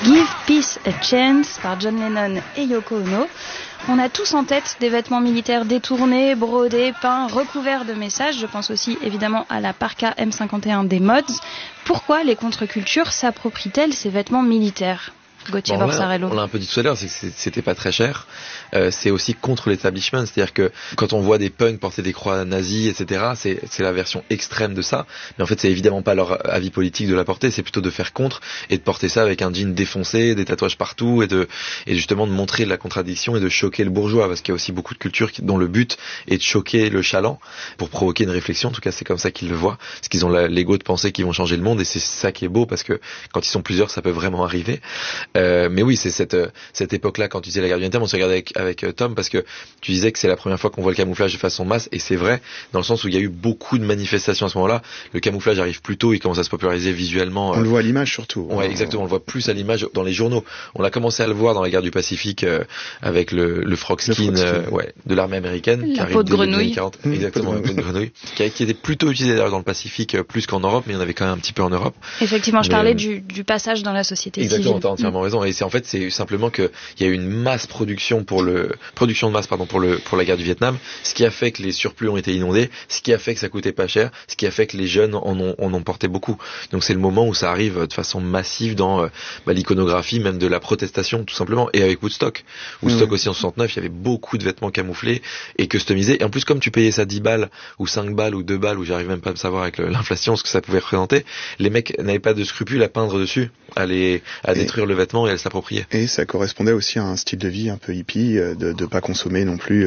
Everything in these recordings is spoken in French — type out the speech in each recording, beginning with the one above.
Give Peace a Chance par John Lennon et Yoko Ono. On a tous en tête des vêtements militaires détournés, brodés, peints, recouverts de messages. Je pense aussi évidemment à la parka M51 des Mods. Pourquoi les contre-cultures s'approprient-elles ces vêtements militaires ? Gauthier Borsarello. On l'a un peu dit tout à l'heure, c'est que c'était pas très cher. C'est aussi contre l'établissement, c'est-à-dire que quand on voit des punks porter des croix nazies, etc., c'est la version extrême de ça. Mais en fait, c'est évidemment pas leur avis politique de la porter, c'est plutôt de faire contre et de porter ça avec un jean défoncé, des tatouages partout et justement de montrer la contradiction et de choquer le bourgeois, parce qu'il y a aussi beaucoup de cultures dont le but est de choquer le chaland pour provoquer une réflexion. En tout cas, c'est comme ça qu'ils le voient, parce qu'ils ont l'ego de penser qu'ils vont changer le monde, et c'est ça qui est beau, parce que quand ils sont plusieurs, ça peut vraiment arriver. Mais oui, c'est cette époque-là, quand tu disais la guerre du Vietnam, on s'est regardé avec Tom, parce que tu disais que c'est la première fois qu'on voit le camouflage de façon masse, et c'est vrai, dans le sens où il y a eu beaucoup de manifestations à ce moment-là. Le camouflage arrive plus tôt, il commence à se populariser visuellement. On le voit à l'image surtout. Ouais, exactement, on le voit plus à l'image dans les journaux. On a commencé à le voir dans la guerre du Pacifique avec le frog skin, de l'armée américaine. La peau de grenouille. Exactement, la peau de grenouille. Qui était plutôt utilisée d'ailleurs dans le Pacifique plus qu'en Europe, mais il y en avait quand même un petit peu en Europe. Effectivement, je parlais du passage dans la société civile. Exactement, t'as entièrement raison. Et c'est simplement qu'il y a eu une masse production de masse pour la guerre du Vietnam, ce qui a fait que les surplus ont été inondés, ce qui a fait que ça coûtait pas cher, ce qui a fait que les jeunes en ont porté beaucoup. Donc c'est le moment où ça arrive de façon massive dans l'iconographie, même de la protestation tout simplement, et avec Woodstock. Woodstock aussi en 69, il y avait beaucoup de vêtements camouflés et customisés. Et en plus, comme tu payais ça 10 balles ou 5 balles ou 2 balles, ou j'arrive même pas à me savoir avec l'inflation ce que ça pouvait représenter, les mecs n'avaient pas de scrupules à peindre dessus, à détruire le vêtement et à s'approprier. Et ça correspondait aussi à un style de vie un peu hippie, de pas consommer non plus,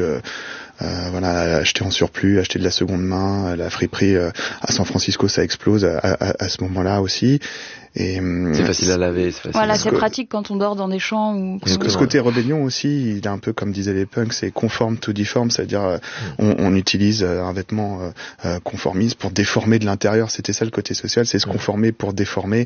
acheter en surplus, acheter de la seconde main. La friperie à San Francisco, ça explose à ce moment-là aussi. Et c'est facile à laver, c'est facile. Voilà, c'est pratique quand on dort dans des champs ou. Ce côté rébellion aussi, il est un peu comme disaient les punks, c'est conform to deform, c'est-à-dire on utilise un vêtement conformiste pour déformer de l'intérieur. C'était ça le côté social, c'est se conformer pour déformer.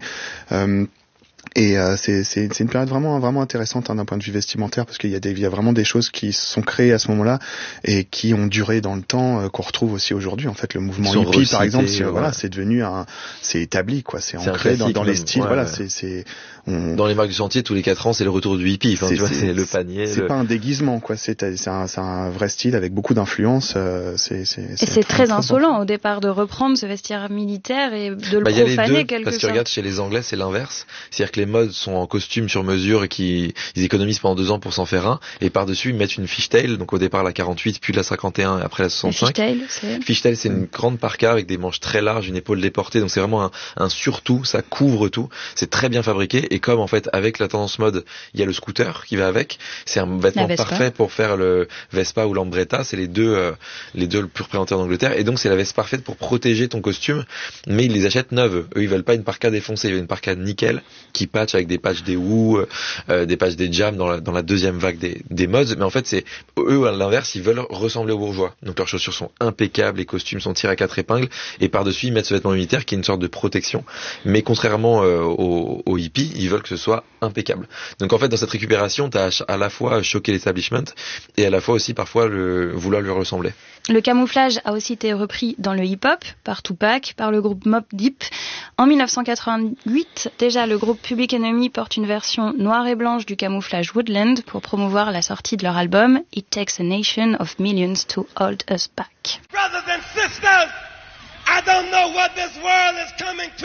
Et c'est une période vraiment intéressante d'un point de vue vestimentaire, parce qu'il y a vraiment des choses qui sont créées à ce moment-là et qui ont duré dans le temps, qu'on retrouve aussi aujourd'hui. En fait, le mouvement hippie, par exemple, c'est devenu c'est établi, quoi. C'est ancré dans les styles. Dans les marques du chantier, tous les 4 ans, c'est le retour du hippie. Enfin, c'est le panier. C'est pas un déguisement, quoi. C'est un vrai style avec beaucoup d'influence. C'est très insolent au départ de reprendre ce vestiaire militaire et de le profaner quelque parce que regarde, chez les Anglais, c'est l'inverse. C'est-à-dire que les modes sont en costume sur mesure et ils économisent pendant 2 ans pour s'en faire un, et par-dessus ils mettent une fishtail, donc au départ la 48, puis la 51 et après la 65. Fishtail, c'est une grande parka avec des manches très larges, une épaule déportée, donc c'est vraiment un surtout, ça couvre tout, c'est très bien fabriqué, et comme en fait avec la tendance mode, il y a le scooter qui va avec, c'est un vêtement parfait pour faire le Vespa ou l'Ambretta, c'est les deux le plus représentés en Angleterre, et donc c'est la veste parfaite pour protéger ton costume, mais ils les achètent neuves. Eux ils veulent pas une parka défoncée, ils veulent une parka nickel qui patch avec des patchs des Who, des patchs des Jam dans la deuxième vague des mods, mais en fait c'est eux à l'inverse, ils veulent ressembler aux bourgeois. Donc leurs chaussures sont impeccables, les costumes sont tirés à 4 épingles, et par-dessus ils mettent ce vêtement militaire qui est une sorte de protection. Mais contrairement aux hippies, ils veulent que ce soit impeccable. Donc en fait dans cette récupération, t'as à la fois choqué l'establishment et à la fois aussi parfois vouloir lui ressembler. Le camouflage a aussi été repris dans le hip-hop par Tupac, par le groupe Mobb Deep. En 1988, déjà le groupe Public Enemy porte une version noire et blanche du camouflage Woodland pour promouvoir la sortie de leur album It Takes a Nation of Millions to Hold Us Back. Brothers and sisters, I don't know what this world is coming to.